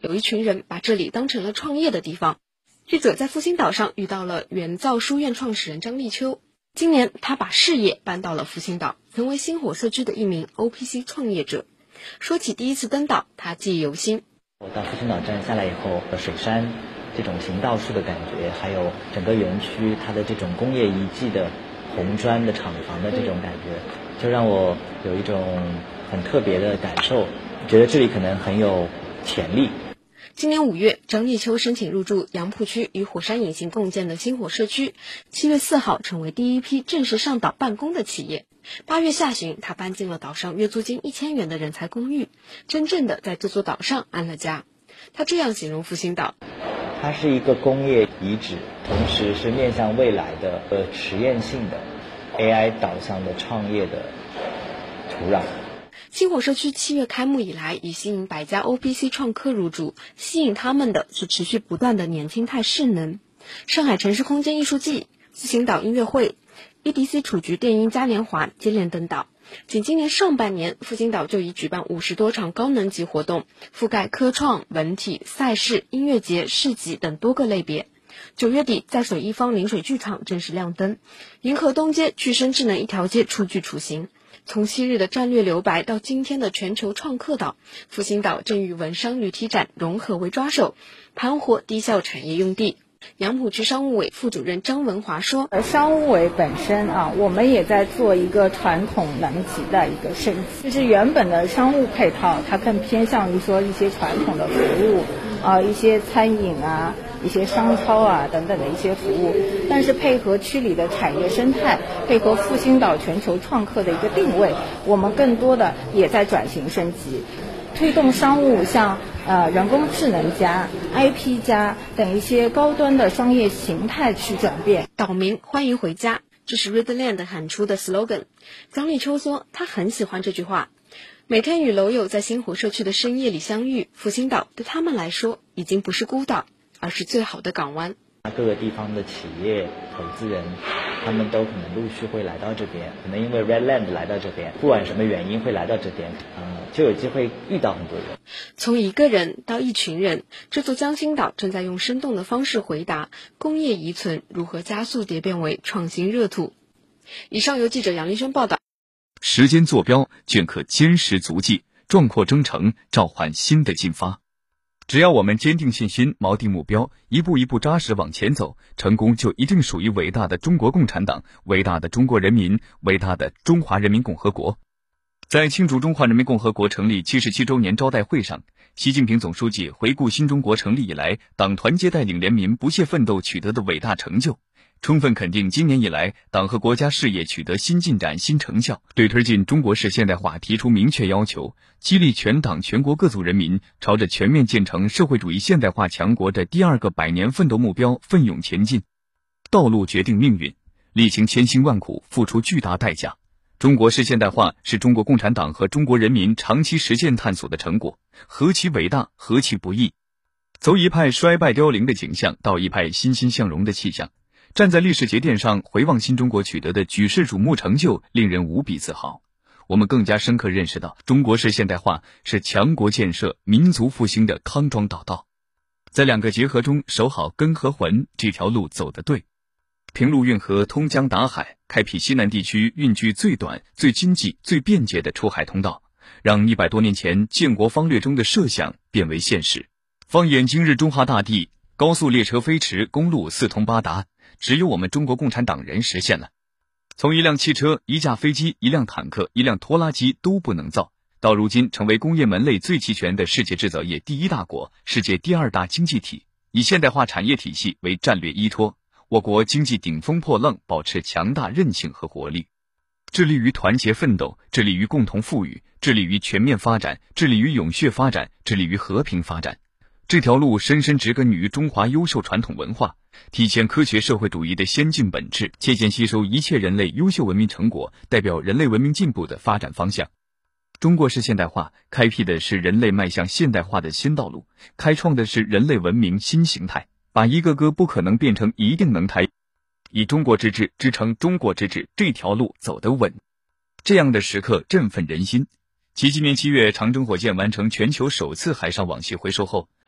有一群人把这里当成了创业的地方。记者在复兴岛上遇到了原造书院创始人张立秋，今年他把事业搬到了复兴岛，成为星火社区的一名 OPC 创业者。说起第一次登岛，他记忆犹新。 我到复兴岛站下来以后，水杉这种行道树的感觉，还有整个园区它的这种工业遗迹的红砖的厂房的这种感觉，就让我有一种很特别的感受，觉得这里可能很有潜力。 今年5月，张立秋申请入驻杨浦区与火山引擎共建的星火社区，7月4号成为第一批正式上岛办公的企业。8月下旬，他搬进了岛上月租金1000元的人才公寓，真正的在这座岛上安了家。他这样形容复兴岛： 它是一个工业遗址，同时是面向未来的实验性的 AI 导向的创业的土壤。 星火社区7月开幕以来，已吸引100家 OPC 创科入驻，吸引他们的是持续不断的年轻态势能。上海城市空间艺术季、复兴岛音乐会、EDC 雏菊电音嘉年华接连登岛。仅今年上半年，复兴岛就已举办50多场高能级活动，覆盖科创、文体、赛事、音乐节、市集等多个类别。9月底，在水一方临水剧场正式亮灯，银河东街、具身智能一条街初具雏形。从昔日的战略留白到今天的全球创客岛，复兴岛正与文商旅体展融合为抓手，盘活低效产业用地。杨浦区商务委副主任张文华说， 商务委本身我们也在做一个传统能级的一个升级，就是原本的商务配套它更偏向于说一些传统的服务一些餐饮一些商超等等的一些服务，但是配合区里的产业生态，配合复兴岛全球创客的一个定位，我们更多的也在转型升级，推动商务像人工智能加 IP 加等一些高端的商业形态去转变。 岛民欢迎回家，这是 Redland 喊出的 slogan。 张立秋说他很喜欢这句话，每天与楼友在星火社区的深夜里相遇，复兴岛对他们来说已经不是孤岛，而是最好的港湾。 各个地方的企业投资人他们都可能陆续会来到这边，可能因为 Redland 来到这边，不管什么原因会来到这边，就有机会遇到很多人。 从一个人到一群人，这座江心岛正在用生动的方式回答工业遗存如何加速蝶变为创新热土。以上由记者杨丽轩报道。 时间坐标镌刻坚实足迹，壮阔征程召唤新的进发。只要我们坚定信心，锚定目标，一步一步扎实往前走，成功就一定属于伟大的中国共产党，伟大的中国人民，伟大的中华人民共和国。在庆祝中华人民共和国成立77周年招待会上，习近平总书记回顾新中国成立以来党团结带领人民不懈奋斗取得的伟大成就，充分肯定今年以来党和国家事业取得新进展、新成效，对推进中国式现代化提出明确要求，激励全党全国各族人民朝着全面建成社会主义现代化强国的第2个100年奋斗目标奋勇前进。道路决定命运，历经千辛万苦，付出巨大代价。中国式现代化是中国共产党和中国人民长期实践探索的成果，何其伟大，何其不易。从一派衰败凋零的景象到一派欣欣向荣的气象，站在历史节点上回望新中国取得的举世瞩目成就，令人无比自豪。我们更加深刻认识到，中国式现代化是强国建设、民族复兴的康庄大道。在两个结合中守好根和魂，这条路走得对。平陆运河通江达海，开辟西南地区运距最短、最经济、最便捷的出海通道，让100多年前建国方略中的设想变为现实。放眼今日中华大地，高速列车飞驰，公路四通八达，只有我们中国共产党人实现了。从一辆汽车、一架飞机、一辆坦克、一辆拖拉机都不能造，到如今成为工业门类最齐全的世界制造业第1大国，世界第2大经济体，以现代化产业体系为战略依托，我国经济顶风破浪，保持强大韧性和活力，致力于团结奋斗，致力于共同富裕，致力于全面发展，致力于永续发展，致力于和平发展。这条路深深植根于中华优秀传统文化，体现科学社会主义的先进本质，借鉴吸收一切人类优秀文明成果，代表人类文明进步的发展方向。中国式现代化开辟的是人类迈向现代化的新道路，开创的是人类文明新形态，把一个个不可能变成一定能台，以中国之治支撑中国之治，这条路走得稳。这样的时刻振奋人心。其今年7月长征火箭完成全球首次海上网系回收后，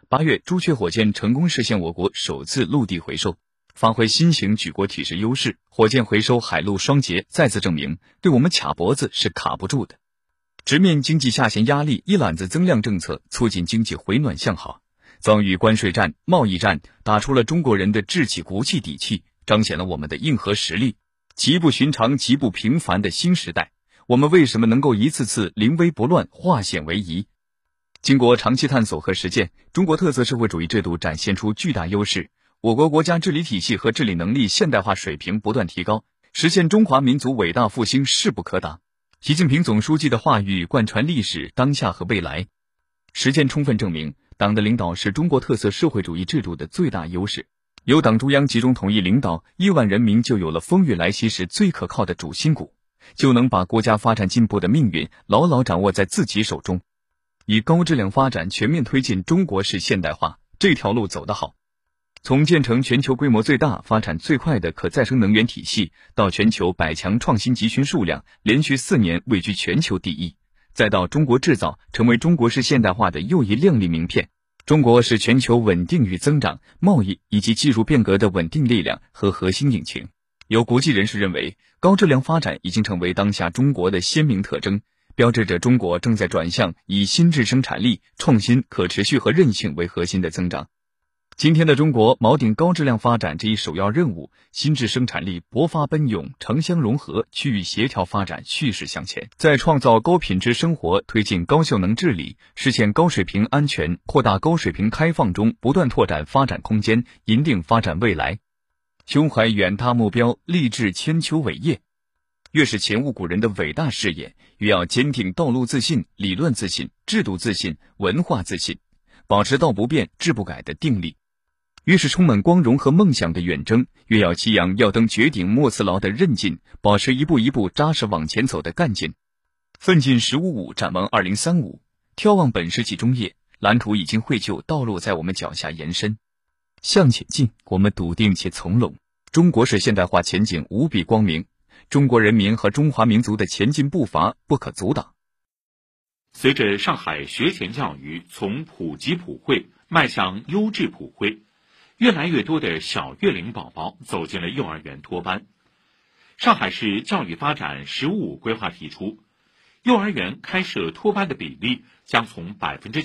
8月，朱雀火箭成功实现我国首次陆地回收，发挥新型举国体制优势，火箭回收海陆双节再次证明，对我们卡脖子是卡不住的。直面经济下行压力，一揽子增量政策促进经济回暖向好。遭遇关税战、贸易战，打出了中国人的志气、骨气、底气，彰显了我们的硬核实力。极不寻常、极不平凡的新时代，我们为什么能够一次次临危不乱、化险为夷？经过长期探索和实践，中国特色社会主义制度展现出巨大优势，我国国家治理体系和治理能力现代化水平不断提高，实现中华民族伟大复兴势不可挡。习近平总书记的话语贯穿历史、当下和未来，实践充分证明，党的领导是中国特色社会主义制度的最大优势。有党中央集中统一领导，亿万人民就有了风雨来袭时最可靠的主心骨，就能把国家发展进步的命运牢牢掌握在自己手中。以高质量发展全面推进中国式现代化，这条路走得好。从建成全球规模最大、发展最快的可再生能源体系，到全球100强创新集群数量连续4年位居全球第一，再到中国制造成为中国式现代化的又一亮丽名片，中国是全球稳定与增长、贸易以及技术变革的稳定力量和核心引擎。有国际人士认为，高质量发展已经成为当下中国的鲜明特征，标志着中国正在转向以新质生产力、创新、可持续和韧性为核心的增长。今天的中国锚定高质量发展这一首要任务，新质生产力勃发奔涌，城乡融合、区域协调发展蓄势向前，在创造高品质生活、推进高效能治理、实现高水平安全、扩大高水平开放中不断拓展发展空间，赢定发展未来。胸怀远大目标，立志千秋伟业。越是前无古人的伟大事业，越要坚定道路自信、理论自信、制度自信、文化自信，保持道不变、志不改的定力。越是充满光荣和梦想的远征，越要激扬要登绝顶莫辞劳的韧劲，保持一步一步扎实往前走的干劲。奋进1055，展望2035，眺望本世纪中叶，蓝图已经绘就，道路在我们脚下延伸。向前进，我们笃定且从容。中国式现代化前景无比光明，中国人民和中华民族的前进步伐不可阻挡。 随着上海学前教育从普及普惠迈向优质普惠，越来越多的小月龄宝宝走进了幼儿园托班。上海市教育发展“15+5”规划提出，幼儿园开设托班的比例将从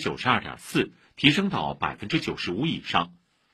92.4% 提升到 95% 以上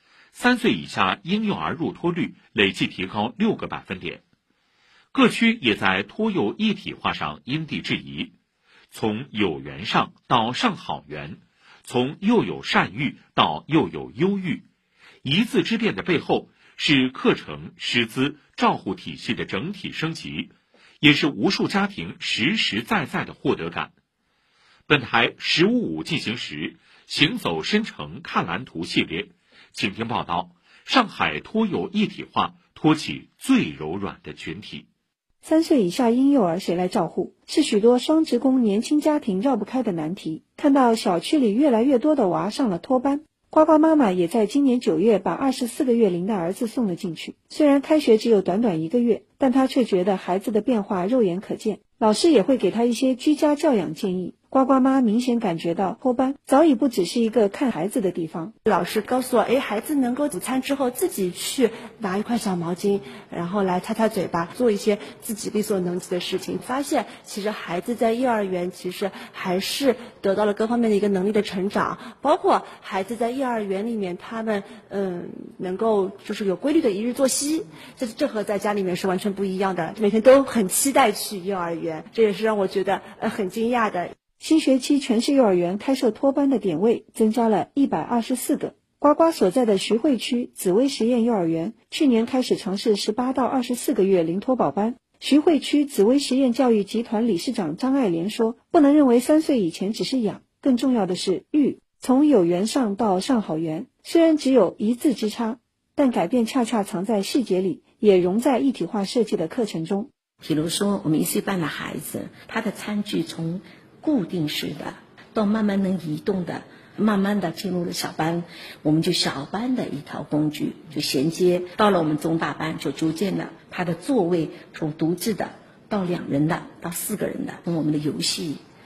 ，3岁以下婴幼儿入托率累计提高6个百分点。各区也在托幼一体化上因地制宜，从有园上到上好园，从幼有善育到幼有优育。一字之变的背后，是课程、师资、照护体系的整体升级，也是无数家庭实实在在的获得感。本台15+5进行时，行走深城看蓝图系列，请听报道：上海托幼一体化托起最柔软的群体。 3岁以下婴幼儿谁来照护，是许多双职工年轻家庭绕不开的难题。看到小区里越来越多的娃上了托班，呱呱妈妈也在今年9月把24个月龄的儿子送了进去。虽然开学只有短短1个月，但他却觉得孩子的变化肉眼可见，老师也会给他一些居家教养建议。呱呱妈明显感觉到托班早已不只是一个看孩子的地方。 老师告诉我，孩子能够午餐之后自己去拿一块小毛巾，然后来擦擦嘴巴，做一些自己力所能及的事情。发现其实孩子在幼儿园其实还是得到了各方面的一个能力的成长，包括孩子在幼儿园里面他们能够就是有规律的一日作息，这和在家里面是完全不一样的，每天都很期待去幼儿园，这也是让我觉得很惊讶的。 新学期全市幼儿园开设托班的点位增加了124个。呱呱所在的徐汇区紫薇实验幼儿园去年开始尝试18到24个月零托宝班。徐汇区紫薇实验教育集团理事长张爱莲说，不能认为3岁以前只是养，更重要的是育。从有园上到上好园，虽然只有1字之差，但改变恰恰藏在细节里，也融在一体化设计的课程中。 比如说我们1岁半的孩子，他的餐具从固定式的到慢慢能移动的，慢慢的进入了小班，我们就小班的一套工具就衔接到了我们中大班，就逐渐的他的座位从独自的到2人的到4个人的，从我们的游戏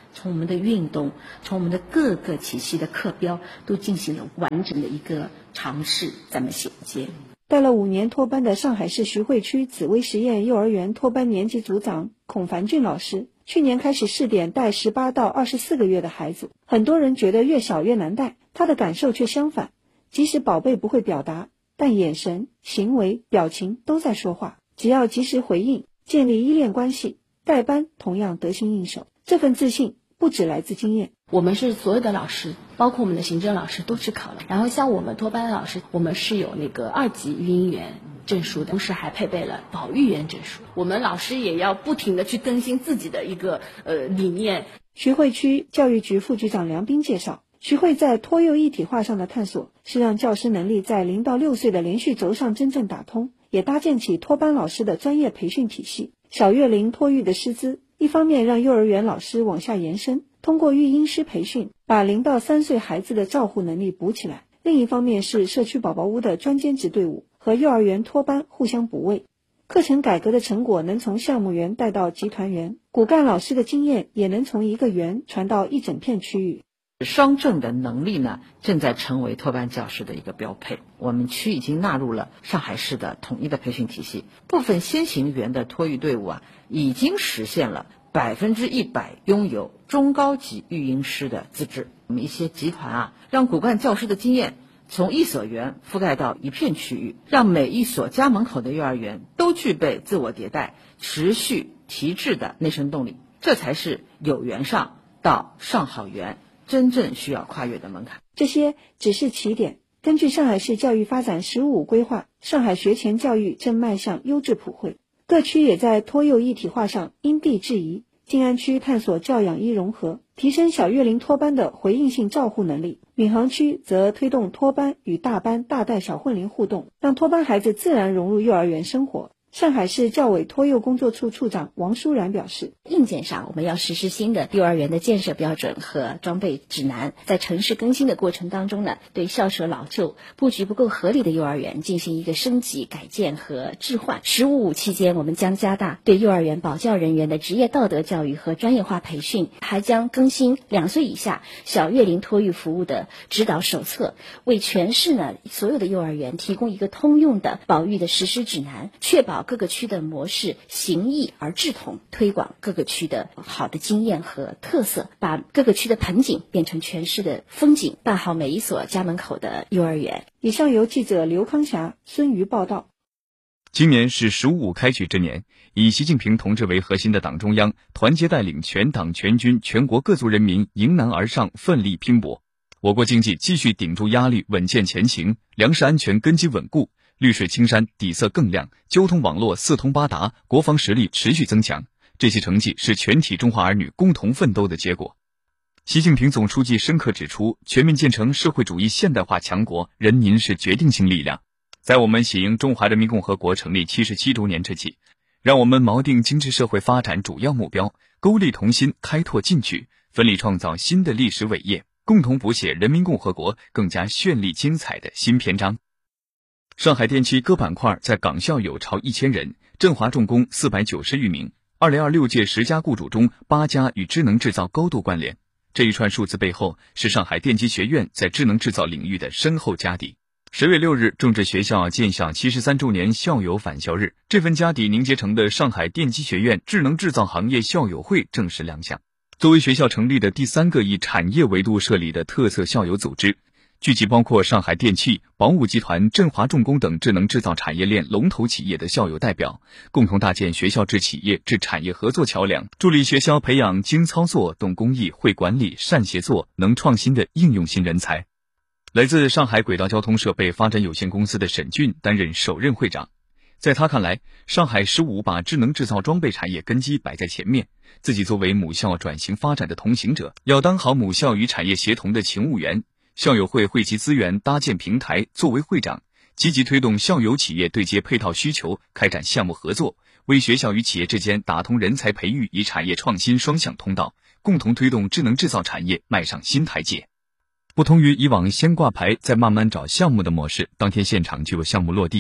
从我们的运动，从我们的各个体系的课标都进行了完整的一个尝试，咱们衔接。 带了5年托班的上海市徐汇区紫薇实验幼儿园托班年级组长孔凡俊老师，去年开始试点带18到24个月的孩子，很多人觉得越小越难带，他的感受却相反，即使宝贝不会表达，但眼神、行为、表情都在说话，只要及时回应，建立依恋关系，带班同样得心应手。这份自信不只来自经验， 我们是所有的老师，包括我们的行政老师都去考了。然后像我们托班的老师，我们是有那个2级育婴员证书的，同时还配备了保育员证书。我们老师也要不停地去更新自己的一个理念。 徐汇区教育局副局长梁斌介绍，徐汇在托幼一体化上的探索，是让教师能力在0到6岁的连续轴上真正打通，也搭建起托班老师的专业培训体系。小月龄托育的师资，一方面让幼儿园老师往下延伸，通过育婴师培训，把0到3岁孩子的照护能力补起来；另一方面是社区宝宝屋的专兼职队伍和幼儿园托班互相补位。课程改革的成果能从项目园带到集团园，骨干老师的经验也能从一个园传到一整片区域。 双证的能力呢，正在成为托班教师的一个标配。我们区已经纳入了上海市的统一的培训体系，部分先行园的托育队伍已经实现了100%拥有中高级育婴师的资质。我们一些集团让骨干教师的经验从一所园覆盖到一片区域，让每一所家门口的幼儿园都具备自我迭代、持续提质的内生动力。这才是有园上到上好园真正需要跨越的门槛。 这些只是起点。根据上海市教育发展15规划，上海学前教育正迈向优质普惠，各区也在托幼一体化上因地制宜。静安区探索教养一融合，提升小月龄托班的回应性照护能力；闵行区则推动托班与大班大带小混龄互动，让托班孩子自然融入幼儿园生活。上海市教委托幼工作处处长王舒然表示， 硬件上我们要实施新的幼儿园的建设标准和装备指南，在城市更新的过程当中呢，对校舍老旧、布局不够合理的幼儿园进行一个升级改建和置换。15.5期间，我们将加大对幼儿园保教人员的职业道德教育和专业化培训，还将更新2岁以下小月龄托育服务的指导手册，为全市呢所有的幼儿园提供一个通用的保育的实施指南，确保各个区的模式形异而志同，推广各个区的好的经验和特色，把各个区的盆景变成全市的风景，办好每一所家门口的幼儿园。 以上由记者刘康霞、孙瑜报道。 今年是15.5开局之年，以习近平同志为核心的党中央团结带领全党全军全国各族人民迎难而上，奋力拼搏。我国经济继续顶住压力，稳健前行，粮食安全根基稳固，绿水青山底色更亮，交通网络四通八达，国防实力持续增强。这些成绩是全体中华儿女共同奋斗的结果。习近平总书记深刻指出，全面建成社会主义现代化强国，人民是决定性力量。在我们喜迎中华人民共和国成立77周年之际，让我们锚定精致社会发展主要目标，勾力同心，开拓进取，奋力创造新的历史伟业，共同谱写人民共和国更加绚丽精彩的新篇章。上海电气各板块在岗校友超1000人，振华重工490余名。2026届10家雇主中8家与智能制造高度关联。这一串数字背后是上海电机学院在智能制造领域的深厚家底。10月6日，正值学校建校73周年校友返校日，这份家底凝结成的上海电机学院智能制造行业校友会正式亮相。作为学校成立的第3个以产业维度设立的特色校友组织，聚集包括上海电气、宝武集团、振华重工等智能制造产业链龙头企业的校友代表，共同搭建学校至企业至产业合作桥梁，助力学校培养精操作、懂工艺、会管理、善协作、能创新的应用型人才。来自上海轨道交通设备发展有限公司的沈俊担任首任会长。在他看来，上海15把智能制造装备产业根基摆在前面，自己作为母校转型发展的同行者，要当好母校与产业协同的勤务员。校友会汇集资源搭建平台，作为会长，积极推动校友企业对接配套需求，开展项目合作，为学校与企业之间打通人才培育与产业创新双向通道，共同推动智能制造产业迈上新台阶。不同于以往先挂牌再慢慢找项目的模式，当天现场就有项目落地。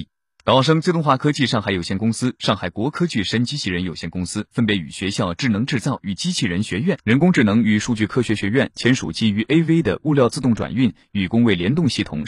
岛生自动化科技上海有限公司、上海国科巨神机器人有限公司分别与学校智能制造与机器人学院、人工智能与数据科学学院签署基于 AV 的物料自动转运与工位联动系统